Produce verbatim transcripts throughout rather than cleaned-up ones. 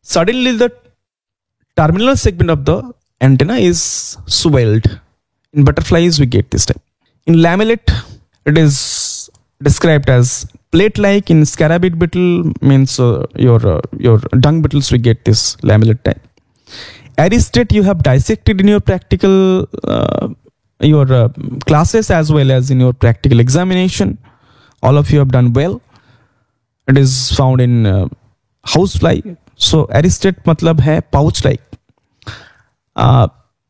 suddenly the terminal segment of the antenna is swelled. In butterflies, we get this type. In lamellate, it is described as plate-like. In scarabid beetle, means uh, your uh, your dung beetles, we get this lamellate type. Aristate, you have dissected in your practical uh, your uh, classes as well as in your practical examination. All of you have done well. It is found in uh, housefly. So aristate matlab hai pouch-like. Uh,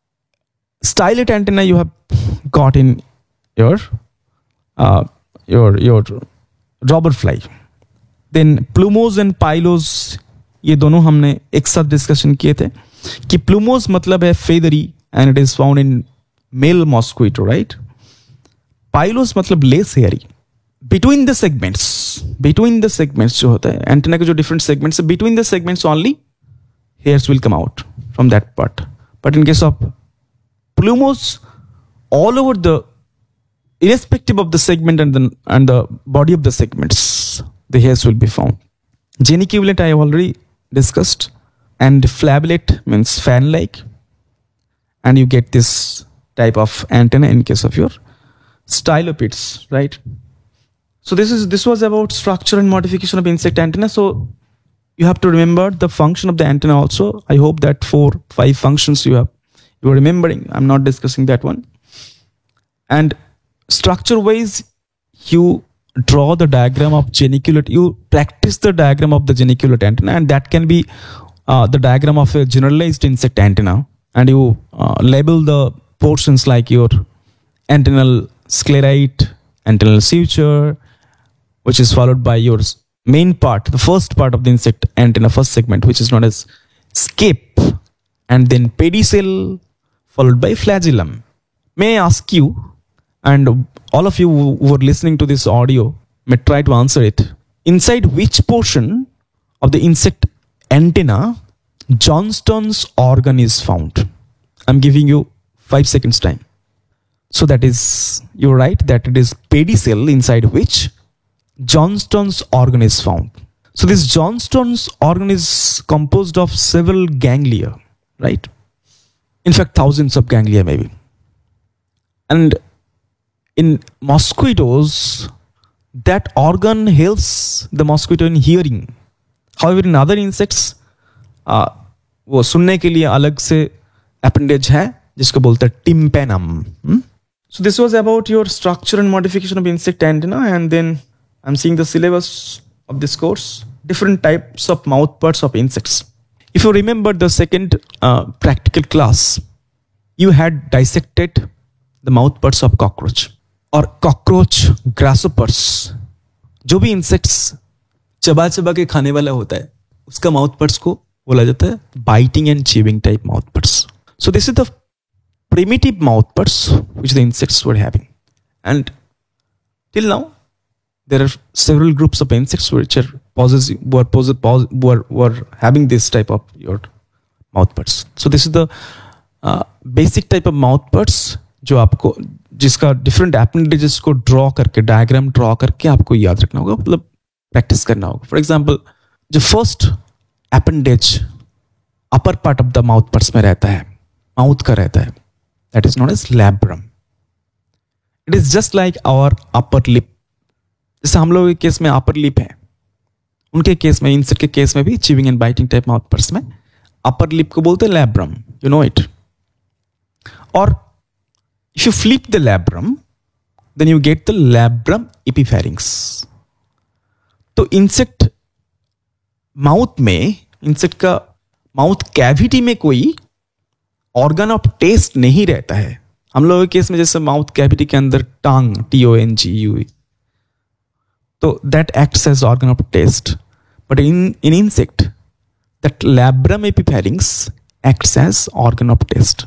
Stylet antenna you have got in your uh, your your robber fly. Then plumose and pylos, ये दोनों हमने एक साथ discussion किए थे कि plumose मतलब है feathery and it is found in male mosquito, right? Pylos मतलब less hairy. Between the segments, between the segments जो होता है antenna के जो different segments है, between the segments only hairs will come out from that part. But in case of plumose, all over the, irrespective of the segment and the and the body of the segments, the hairs will be found. Geniculate I have already discussed, and flabellate means fan-like, and you get this type of antenna in case of your stylopids, right? So this is this was about structure and modification of insect antenna. So you have to remember the function of the antenna also. I hope that four five functions you have you are remembering. I'm not discussing that one. And structure wise, you draw the diagram of geniculate. You practice the diagram of the geniculate antenna, and that can be uh, the diagram of a generalized insect antenna. And you uh, label the portions like your antennal sclerite, antennal suture, which is followed by your main part, the first part of the insect antenna, first segment, which is known as scape, and then pedicel, followed by flagellum. May I ask you, and all of you who are listening to this audio may try to answer it, inside which portion of the insect antenna Johnston's organ is found? I'm giving you five seconds time. So that is, you're right, that it is pedicel inside which Johnston's organ is found. So this Johnston's organ is composed of several ganglia, right? In fact, thousands of ganglia maybe. And in mosquitoes, that organ helps the mosquito in hearing. However, in other insects, uh, वो सुनने के लिए अलग से appendage है जिसको बोलते हैं tympanum. Hmm? So this was about your structure and modification of insect antenna, and then I'm seeing the syllabus of this course, different types of mouthparts of insects. If you remember the second uh, practical class, you had dissected the mouthparts of cockroach or cockroach grasshoppers. जो भी insects चबा चबा के खाने वाला होता है, उसका mouthparts को बोला जाता है biting and chewing type mouthparts. So this is the primitive mouthparts which the insects were having, and till now there are several groups of insects which are possessing, were, possess, were, were having this type of your mouthparts. So this is the uh, basic type of mouthparts जो आपको जिसका different appendages को draw करके diagram draw करके आपको याद रखना होगा, मतलब practice करना होगा. For example, जो first appendage upper part of the mouthparts में रहता है, mouth का रहता है, that is known as labrum. It is just like our upper lip. जैसे हम लोगों के केस में अपर लिप है, उनके केस में, इंसेक्ट के केस में भी चिविंग एंड बाइटिंग टाइप माउथपर्ट्स में अपर लिप को बोलते हैं लैब्रम. You know it. और if you flip the labrum, then you get the labrum एपिफेरिंग्स. तो इंसेक्ट माउथ में, इंसेक्ट का माउथ कैविटी में कोई ऑर्गन ऑफ टेस्ट नहीं रहता है. हम लोगों के केस में जैसे माउथ कैविटी के अंदर टंग, T O N G you, so that acts as organ of taste. But in in insect, that labrum epipharynx acts as organ of taste.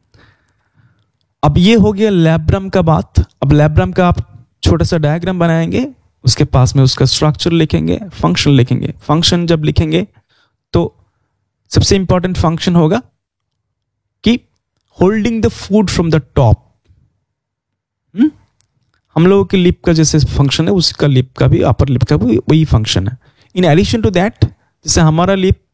अब ये हो गया labrum का बात. अब labrum का आप छोटा सा डायग्राम बनाएंगे, उसके पास में उसका स्ट्रक्चर लिखेंगे, फंक्शन लिखेंगे. फंक्शन जब लिखेंगे तो सबसे इंपॉर्टेंट फंक्शन होगा कि holding the food from the top. हम लोगों के लिप का जैसे फंक्शन है, उसका लिप का भी, अपर लिप का भी वही फंक्शन है. इन एडिशन टू दैट, जैसे हमारा लिप